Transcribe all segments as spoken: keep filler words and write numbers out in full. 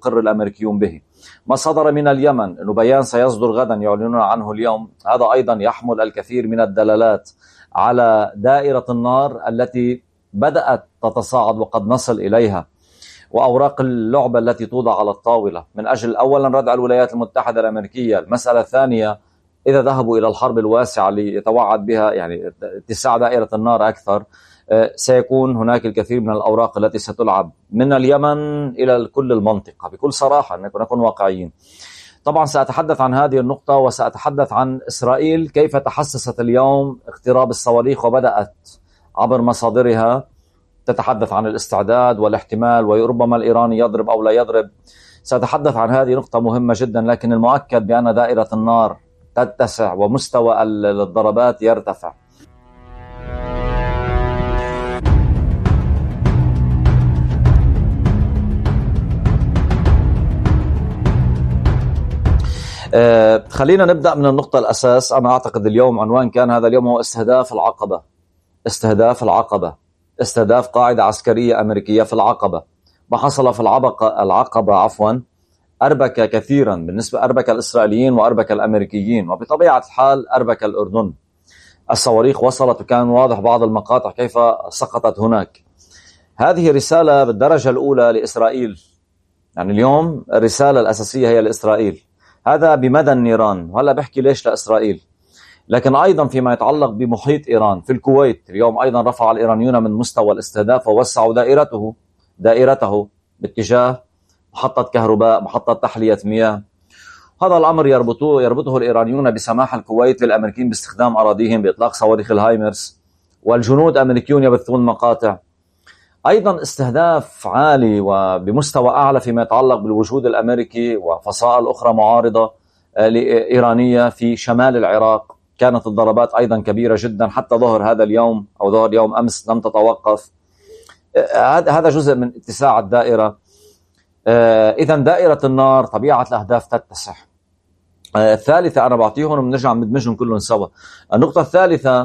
يقر الأمريكيون به. ما صدر من اليمن أنه بيان سيصدر غدا يعلنون عنه اليوم، هذا أيضا يحمل الكثير من الدلالات على دائرة النار التي بدأت تتصاعد وقد نصل إليها، وأوراق اللعبة التي توضع على الطاولة من أجل أولا ردع الولايات المتحدة الأمريكية. المسألة الثانية، إذا ذهبوا إلى الحرب الواسعة اللي يتوعد بها يعني اتساع دائرة النار أكثر، سيكون هناك الكثير من الأوراق التي ستلعب من اليمن إلى كل المنطقة بكل صراحة، نكون واقعيين. طبعا سأتحدث عن هذه النقطة، وسأتحدث عن إسرائيل كيف تحسست اليوم اقتراب الصواريخ وبدأت عبر مصادرها تتحدث عن الاستعداد والاحتمال وربما الإيراني يضرب أو لا يضرب. سأتحدث عن هذه نقطة مهمة جدا، لكن المؤكد بأن دائرة النار تتسع ومستوى الضربات يرتفع. آه خلينا نبدأ من النقطة الأساس. أنا أعتقد اليوم عنوان كان هذا اليوم هو استهداف العقبة. استهداف العقبة استهداف قاعدة عسكرية أمريكية في العقبة. ما حصل في العقبة العقبة عفوا أربك كثيرا، بالنسبة أربك الإسرائيليين وأربك الأمريكيين، وبطبيعة الحال أربك الأردن. الصواريخ وصلت وكان واضح بعض المقاطع كيف سقطت هناك. هذه رسالة بالدرجة الأولى لإسرائيل، يعني اليوم الرسالة الأساسية هي لإسرائيل. هذا بمدى النيران، وهلا بحكي ليش لإسرائيل، لكن أيضا فيما يتعلق بمحيط إيران. في الكويت اليوم أيضا رفع الإيرانيون من مستوى الاستهداف ووسعوا دائرته دائرته باتجاه محطة كهرباء، محطة تحلية مياه. هذا الأمر يربطه يربطه الإيرانيون بسماح الكويت للأمريكيين باستخدام أراضيهم بإطلاق صواريخ الهايمرس، والجنود أمريكيون يبثون مقاطع. أيضا استهداف عالي وبمستوى أعلى فيما يتعلق بالوجود الأمريكي وفصائل أخرى معارضة إيرانية في شمال العراق. كانت الضربات أيضا كبيرة جدا حتى ظهر هذا اليوم أو ظهر يوم أمس لم تتوقف. هذا جزء من اتساع الدائرة. إذن دائرة النار طبيعة الأهداف تتسع. الثالثة أنا بعطيهم وبنرجع ندمجهم كلهم سوا. النقطة الثالثة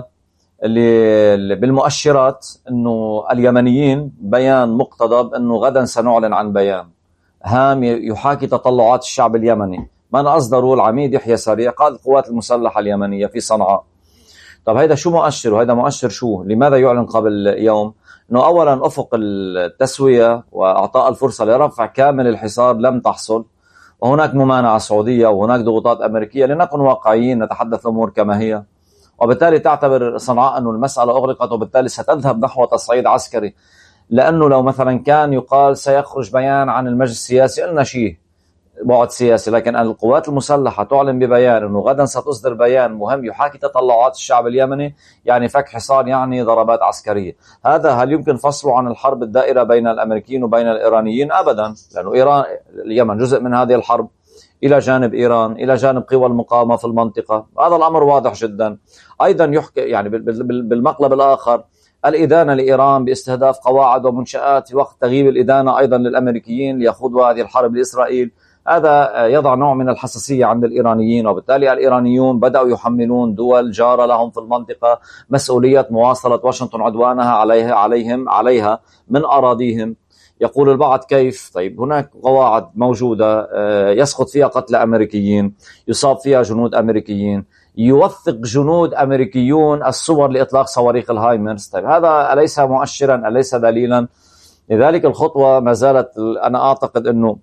اللي بالمؤشرات أنه اليمنيين بيان مقتضب أنه غدا سنعلن عن بيان هام يحاكي تطلعات الشعب اليمني. من أصدروا العميد يحيى سريع قائد القوات المسلحة اليمنية في صنعاء. طب هيدا شو مؤشر؟ وهيدا مؤشر شو؟ لماذا يعلن قبل يوم؟ أنه أولا أفق التسوية وأعطاء الفرصة لرفع كامل الحصار لم تحصل، وهناك ممانعة سعودية وهناك ضغوطات أمريكية. لنكن واقعيين، نتحدث الأمور كما هي، وبالتالي تعتبر صنعاء أنه المسألة أغلقت وبالتالي ستذهب نحو تصعيد عسكري. لأنه لو مثلا كان يقال سيخرج بيان عن المجلس السياسي قلنا شيء بعد سياسي، لكن القوات المسلحة تعلن ببيان أنه غدا ستصدر بيان مهم يحاكي تطلعات الشعب اليمني، يعني فك حصار، يعني ضربات عسكرية. هذا هل يمكن فصله عن الحرب الدائرة بين الأمريكيين وبين الإيرانيين؟ أبدا، لأنه إيران اليمن جزء من هذه الحرب إلى جانب إيران، إلى جانب قوى المقاومة في المنطقة. هذا الأمر واضح جدا. أيضا يحكي يعني بالمقلب الآخر الإدانة لإيران باستهداف قواعد ومنشآت في وقت تغيب الإدانة أيضا للأمريكيين ليخوضوا هذه الحرب لإسرائيل. هذا يضع نوع من الحساسية عند الإيرانيين، وبالتالي الإيرانيون بدأوا يحملون دول جارة لهم في المنطقة مسؤولية مواصلة واشنطن عدوانها عليها عليهم عليها من أراضيهم. يقول البعض كيف؟ طيب هناك قواعد موجودة يسقط فيها قتل أمريكيين، يصاب فيها جنود أمريكيين، يوثق جنود أمريكيون الصور لإطلاق صواريخ الهايمرس. طيب هذا أليس مؤشرا؟ أليس دليلا؟ لذلك الخطوة ما زالت، أنا أعتقد أنه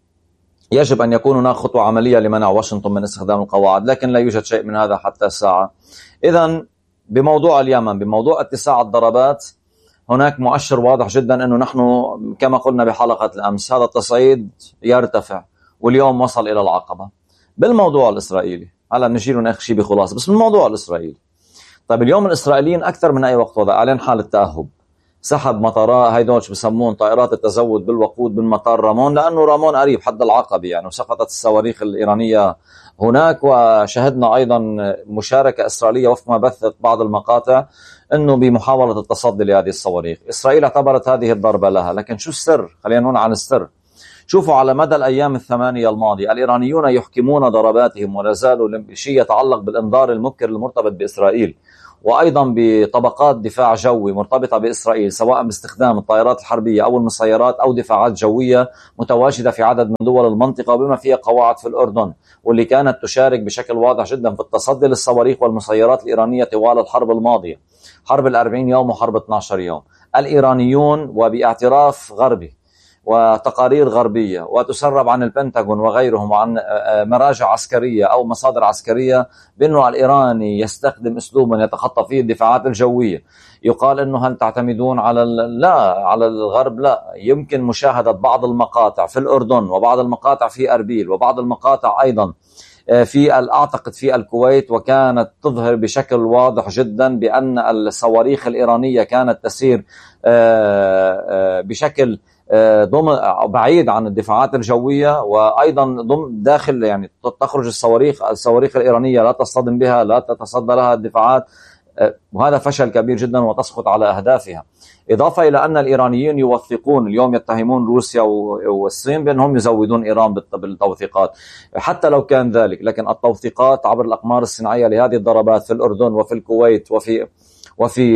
يجب أن يكون هناك خطوة عملية لمنع واشنطن من استخدام القواعد، لكن لا يوجد شيء من هذا حتى الساعة. إذن بموضوع اليمن، بموضوع اتساع الضربات، هناك مؤشر واضح جدا أنه نحن كما قلنا بحلقة الأمس هذا التصعيد يرتفع، واليوم وصل إلى العقبة. بالموضوع الإسرائيلي هلا نجي له ناخذ شيء بخلاصة، بس بالموضوع الإسرائيلي. طيب اليوم الإسرائيليين أكثر من أي وقت وضع أعلن حالة تأهب، سحب مطارات هيدول شو بسمون طائرات التزود بالوقود من مطار رامون، لأنه رامون قريب حد العقبة يعني، وسقطت الصواريخ الإيرانية هناك. وشهدنا أيضا مشاركة إسرائيلية وفق ما بثت بعض المقاطع أنه بمحاولة التصدي لهذه الصواريخ. إسرائيل اعتبرت هذه الضربة لها، لكن شو السر؟ خلينا نقول عن السر. شوفوا على مدى الأيام الثمانية الماضية الإيرانيون يحكمون ضرباتهم ولا زالوا شيء يتعلق بالإنذار المبكر المرتبط بإسرائيل. وأيضا بطبقات دفاع جوي مرتبطة بإسرائيل، سواء باستخدام الطائرات الحربية أو المسيرات أو دفاعات جوية متواجدة في عدد من دول المنطقة، بما فيها قواعد في الأردن، واللي كانت تشارك بشكل واضح جدا في التصدي للصواريخ والمسيرات الإيرانية طوال الحرب الماضية، حرب الأربعين يوم وحرب اثني عشر يوم. الإيرانيون وباعتراف غربي وتقارير غربية وتسرب عن البنتاغون وغيرهم وعن مراجع عسكرية أو مصادر عسكرية بأنه الإيراني يستخدم أسلوبا يتخطى فيه الدفاعات الجوية. يقال أنه هل تعتمدون على لا على الغرب؟ لا، يمكن مشاهدة بعض المقاطع في الأردن وبعض المقاطع في أربيل وبعض المقاطع أيضا في أعتقد في الكويت، وكانت تظهر بشكل واضح جدا بأن الصواريخ الإيرانية كانت تسير بشكل ضم بعيد عن الدفاعات الجوية، وأيضا ضم داخل يعني تخرج الصواريخ الصواريخ الإيرانية لا تصطدم بها، لا تتصدى لها الدفاعات، وهذا فشل كبير جدا وتسقط على أهدافها. إضافة إلى أن الإيرانيين يوثقون اليوم، يتهمون روسيا والصين بأنهم يزودون إيران بالتوثيقات. حتى لو كان ذلك، لكن التوثيقات عبر الأقمار الصناعية لهذه الضربات في الأردن وفي الكويت وفي وفي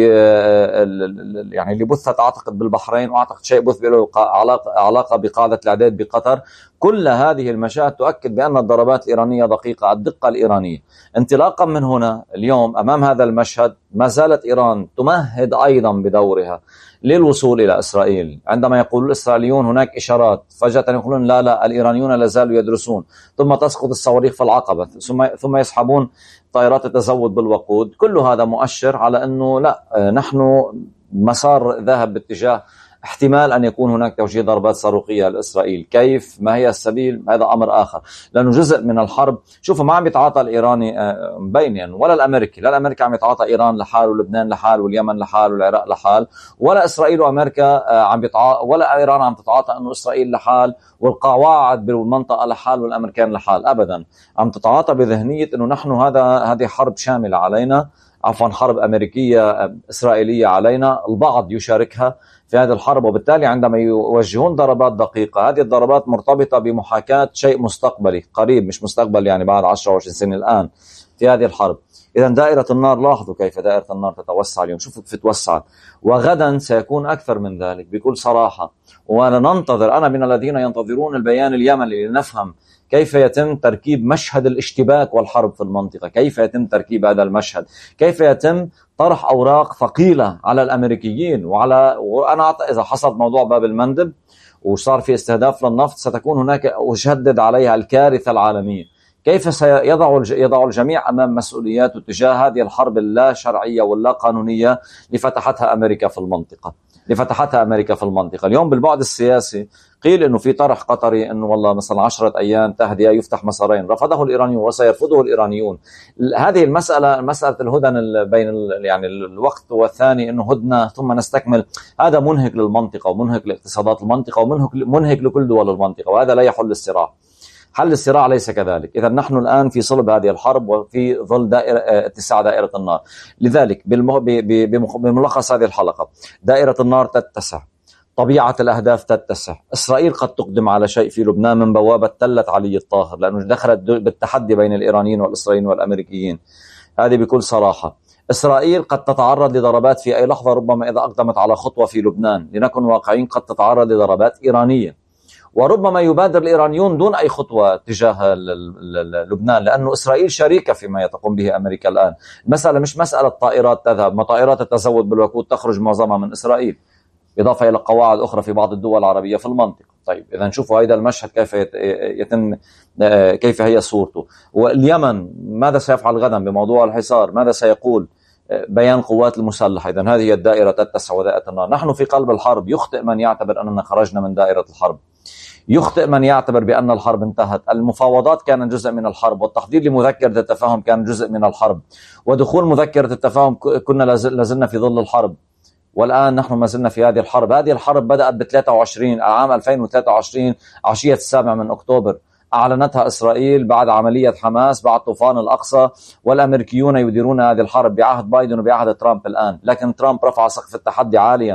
يعني اللي بثت أعتقد بالبحرين، وأعتقد شيء بث له علاقة علاقة بقاعدة الإعداد بقطر، كل هذه المشاهد تؤكد بأن الضربات الإيرانية دقيقة، الدقة الإيرانية. انطلاقا من هنا اليوم أمام هذا المشهد ما زالت إيران تمهد أيضا بدورها للوصول إلى إسرائيل. عندما يقول الإسرائيليون هناك إشارات، فجأة يقولون لا لا الإيرانيون لا زالوا يدرسون، ثم تسقط الصواريخ في العقبة، ثم ثم يسحبون طائرات التزود بالوقود. كل هذا مؤشر على أنه لا، نحن مسار ذهب باتجاه احتمال أن يكون هناك توجيه ضربات صاروخية لإسرائيل. كيف؟ ما هي السبيل؟ هذا أمر آخر، لأنه جزء من الحرب. شوفوا، ما عم يتعاطى الإيراني بينيا ولا الأمريكي، لا الأمريكي عم يتعاطى إيران لحال ولبنان لحال واليمن لحال والعراق لحال، ولا إسرائيل وأمريكا عم يتعاطى، ولا إيران عم تتعاطى أنه إسرائيل لحال والقواعد بالمنطقة لحال والأمريكان لحال. أبدا، عم تتعاطى بذهنية أنه نحن هذا هذه حرب شاملة علينا، عفوا حرب أمريكية إسرائيلية علينا، البعض يشاركها في هذه الحرب. وبالتالي عندما يوجهون ضربات دقيقة، هذه الضربات مرتبطة بمحاكاة شيء مستقبلي قريب، مش مستقبل يعني بعد عشرة وعشرين سنة الآن في هذه الحرب. إذا دائرة النار، لاحظوا كيف دائرة النار تتوسع اليوم، شوفوا كيف توسعت، وغدا سيكون أكثر من ذلك بكل صراحة. وأنا ننتظر، أنا من الذين ينتظرون البيان اليمني لنفهم كيف يتم تركيب مشهد الاشتباك والحرب في المنطقة، كيف يتم تركيب هذا المشهد، كيف يتم طرح أوراق ثقيلة على الأمريكيين وعلى، وأنا أعتقد إذا حصل موضوع باب المندب وصار في استهداف للنفط ستكون هناك، أشدد عليها، الكارثة العالمية. كيف سيضع يضع الجميع أمام مسؤولياته تجاه هذه الحرب اللا شرعية واللا قانونية لفتحتها أمريكا في المنطقة لفتحتها أمريكا في المنطقة. اليوم بالبعد السياسي قيل إنه في طرح قطري إنه والله مثلا عشرة أيام تهدئة يفتح مسارين، رفضه الإيرانيون وسيرفضه الإيرانيون. هذه المسألة، مسألة الهدن بين يعني الوقت والثاني، إنه هدنة ثم نستكمل، هذا منهك للمنطقة ومنهك لاقتصادات المنطقة ومنهك منهك لكل دول المنطقة، وهذا لا يحل الصراع. حل الصراع ليس كذلك. إذا نحن الآن في صلب هذه الحرب وفي ظل دائرة اتساع دائرة النار. لذلك بملخص هذه الحلقة، دائرة النار تتسع، طبيعة الأهداف تتسع. إسرائيل قد تقدم على شيء في لبنان من بوابة تلة علي الطاهر، لأنه دخلت بالتحدي بين الإيرانيين والإسرائيليين والأمريكيين، هذه بكل صراحة. إسرائيل قد تتعرض لضربات في أي لحظة، ربما إذا أقدمت على خطوة في لبنان، لنكن واقعين، قد تتعرض لضربات إيرانية، وربما يبادر الإيرانيون دون أي خطوة تجاه لبنان، لأنه إسرائيل شريكة فيما تقوم به أمريكا الآن. المسألة مش مسألة طائرات تذهب، ما طائرات التزود بالوقود تخرج معظمها من إسرائيل، إضافة إلى قواعد أخرى في بعض الدول العربية في المنطقة. طيب إذا نشوفوا هذا المشهد كيف يتم، كيف هي صورته. واليمن ماذا سيفعل غدا بموضوع الحصار؟ ماذا سيقول بيان قوات المسلحة؟ إذن هذه هي الدائرة تتسع ودائرة النار. نحن في قلب الحرب. يخطئ من يعتبر أننا خرجنا من دائرة الحرب، يخطئ من يعتبر بأن الحرب انتهت. المفاوضات كانت جزء من الحرب، والتحضير لمذكرة التفاهم كان جزء من الحرب، ودخول مذكرة التفاهم كنا لازلنا في ظل الحرب، والآن نحن ما زلنا في هذه الحرب. هذه الحرب بدأت ب ثلاثة وعشرين عام ألفين وثلاثة وعشرين، عشية السابع من أكتوبر، أعلنتها إسرائيل بعد عملية حماس، بعد طوفان الأقصى، والأمريكيون يديرون هذه الحرب بعهد بايدن وبعهد ترامب الآن. لكن ترامب رفع سقف التحدي عاليا،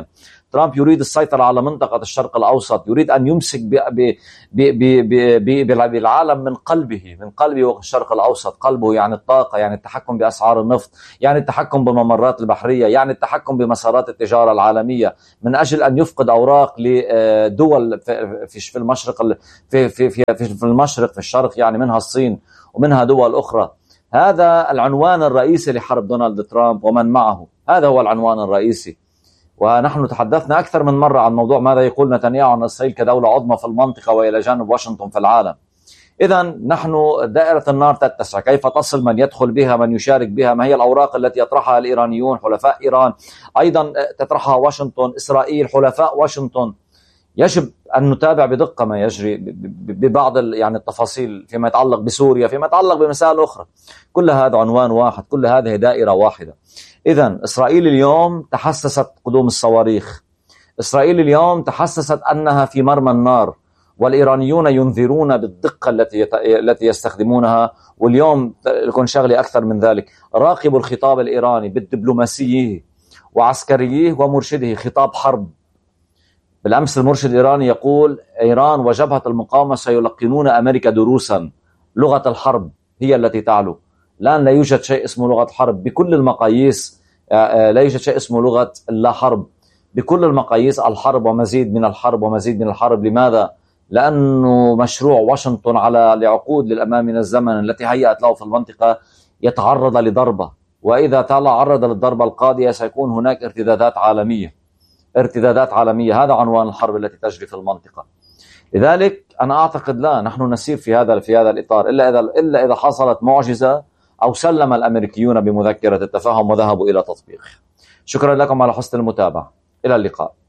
ترامب يريد السيطرة على منطقة الشرق الأوسط، يريد أن يمسك ب ب ب ب ب بالعالم من قلبه، من قلبه الشرق الأوسط. قلبه يعني الطاقة، يعني التحكم بأسعار النفط، يعني التحكم بالممرات البحرية، يعني التحكم بمسارات التجارة العالمية، من أجل أن يفقد أوراق لدول في المشرق في في في في المشرق في الشرق، يعني منها الصين ومنها دول أخرى. هذا العنوان الرئيسي لحرب دونالد ترامب ومن معه، هذا هو العنوان الرئيسي. ونحن تحدثنا أكثر من مرة عن موضوع ماذا يقول نتنياهو عن إسرائيل كدولة عظمى في المنطقة وإلى جانب واشنطن في العالم. إذا نحن دائرة النار تتسع، كيف تصل، من يدخل بها، من يشارك بها، ما هي الأوراق التي يطرحها الإيرانيون حلفاء إيران، أيضا تطرحها واشنطن، إسرائيل حلفاء واشنطن. يجب أن نتابع بدقة ما يجري ببعض يعني التفاصيل فيما يتعلق بسوريا، فيما يتعلق بمسائل أخرى. كل هذا عنوان واحد، كل هذه دائرة واحدة. إذن إسرائيل اليوم تحسست قدوم الصواريخ، إسرائيل اليوم تحسست أنها في مرمى النار، والإيرانيون ينذرون بالدقة التي التي يستخدمونها. واليوم يكون شغلي أكثر من ذلك، راقبوا الخطاب الإيراني بالدبلوماسيه وعسكريه ومرشده، خطاب حرب. بالأمس المرشد الإيراني يقول إيران وجبهة المقاومة سيلقنون أمريكا دروسا، لغة الحرب هي التي تعلو. الآن لا يوجد شيء اسمه لغة حرب بكل المقاييس، لا يوجد شيء اسمه لغة لا حرب بكل المقاييس. الحرب ومزيد من الحرب ومزيد من الحرب. لماذا؟ لأنه مشروع واشنطن على لعقود للأمام من الزمن التي هيأت له في المنطقة يتعرض لضربة، وإذا تعرض للضربة القاضية سيكون هناك ارتدادات عالمية، ارتدادات عالمية. هذا عنوان الحرب التي تجري في المنطقة. لذلك أنا أعتقد لا نحن نسير في هذا في هذا الإطار إلا إذا إلا إذا حصلت معجزة أو سلم الأمريكيون بمذكرة التفاهم وذهبوا إلى تطبيق. شكرا لكم على حسن المتابعة، إلى اللقاء.